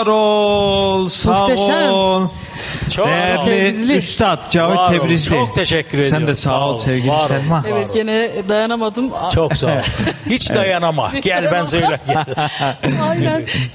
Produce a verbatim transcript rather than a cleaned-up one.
ol, sağ Muhteşem. ol. Çok sağ ol. Değerli Tebrizli. Üstad Cavit Var olun. Tebrizli. Çok teşekkür ediyorum. Sen de sağ, Sağ ol ol. sevgili Var olun. Selma. Evet, gene dayanamadım. Çok sağ ol. Hiç dayanama. Gel ben söyle. Aynen.